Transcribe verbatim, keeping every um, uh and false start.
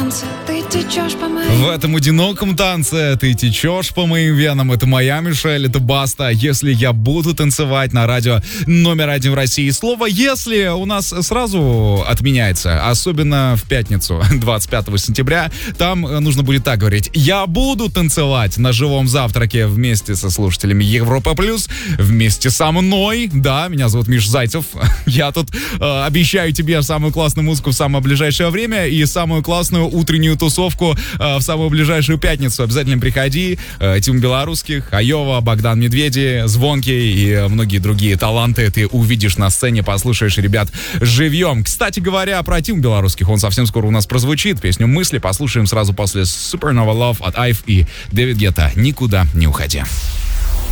танце ты течешь по моим... В этом одиноком танце ты течешь по моим венам. Это моя Мишель, это Баста. Если я буду танцевать на радио номер один в России. Слово «если» у нас сразу отменяется, особенно в пятницу, двадцать пятого сентября. Там нужно будет так говорить: я буду танцевать на живом завтраке вместе со слушателями Европа Плюс, вместе со мной. Да, меня зовут Миш Зайцев. Я тут э, обещаю тебе самую классную музыку в самое ближайшее время и самую классную утреннюю тусовку э, в самую ближайшую пятницу. Обязательно приходи. Э, Тим Белорусских, Айова, Богдан Медведи, Звонкий и многие другие таланты ты увидишь на сцене, послушаешь ребят живьем. Кстати говоря, про Тим Белорусских, он совсем скоро у нас прозвучит. Песню «Мысли» послушаем сразу после Supernova Love от Айв и Дэвид Гетта. Никуда не уходи.